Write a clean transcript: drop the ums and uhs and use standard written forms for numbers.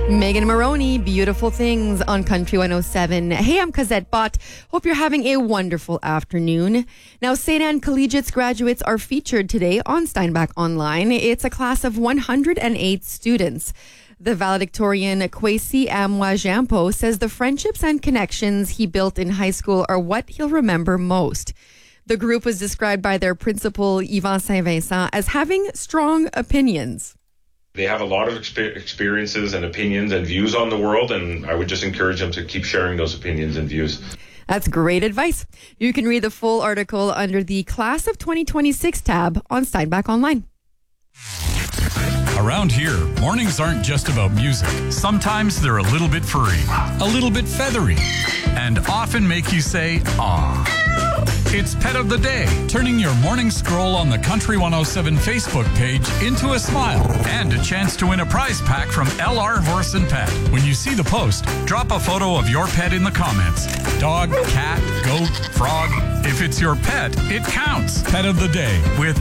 Megan Maroney, Beautiful Things on Country 107. Hey, I'm Cosette Bott. Hope you're having a wonderful afternoon. Now, St. Anne Collegiate's graduates are featured today on Steinbach Online. It's a class of 108 students. The valedictorian Kwesi Amwa-Jampo says the friendships and connections he built in high school are what he'll remember most. The group was described by their principal, Yvan Saint-Vincent, as having strong opinions. They have a lot of experiences and opinions and views on the world, and I would just encourage them to keep sharing those opinions and views. That's great advice. You can read the full article under the Class of 2026 tab on Steinbach Online. Around here, mornings aren't just about music. Sometimes they're a little bit furry, a little bit feathery, and often make you say, "Aw." It's Pet of the Day, turning your morning scroll on the Country 107 Facebook page into a smile and a chance to win a prize pack from LR Horse and Pet. When you see the post, drop a photo of your pet in the comments. Dog, cat, goat, frog. If it's your pet, it counts. Pet of the Day with